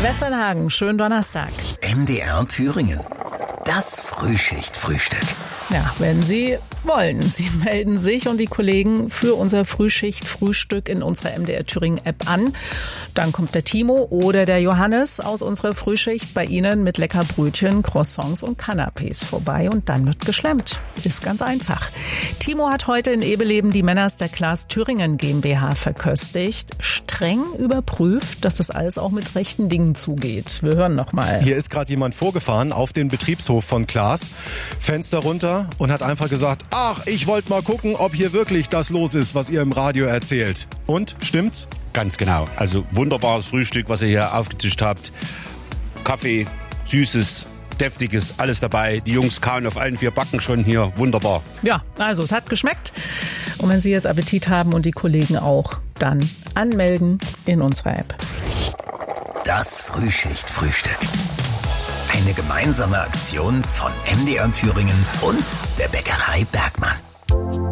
Westernhagen, schönen Donnerstag. MDR Thüringen. Das Frühschicht-Frühstück. Ja, wenn Sie wollen. Sie melden sich und die Kollegen für unser Frühschicht-Frühstück in unserer MDR Thüringen-App an. Dann kommt der Timo oder der Johannes aus unserer Frühschicht bei Ihnen mit lecker Brötchen, Croissants und Canapés vorbei und dann wird geschlemmt. Ist ganz einfach. Timo hat heute in Ebeleben die Männers der Klaas Thüringen GmbH verköstigt. Streng überprüft, dass das alles auch mit rechten Dingen zugeht. Wir hören nochmal. Hier ist gerade jemand vorgefahren auf den Betriebshof von Klaas, Fenster runter und hat einfach gesagt, ach, ich wollte mal gucken, ob hier wirklich das los ist, was ihr im Radio erzählt. Und, stimmt's? Ganz genau. Also wunderbares Frühstück, was ihr hier aufgetischt habt. Kaffee, Süßes, Deftiges, alles dabei. Die Jungs kauen auf allen 4 Backen schon hier. Wunderbar. Ja, also es hat geschmeckt. Und wenn Sie jetzt Appetit haben und die Kollegen auch, dann anmelden in unserer App. Das Frühschicht-Frühstück. Eine gemeinsame Aktion von MDR Thüringen und der Bäckerei Bergmann.